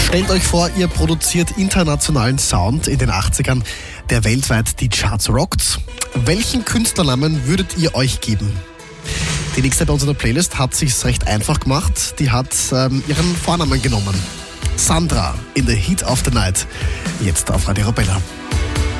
Stellt euch vor, ihr produziert internationalen Sound in den 80ern, der weltweit die Charts rockt. Welchen Künstlernamen würdet ihr euch geben? Die nächste bei uns in der Playlist hat sich's recht einfach gemacht. Die hat ihren Vornamen genommen. Sandra in the Heat of the Night. Jetzt auf Radio Arabella.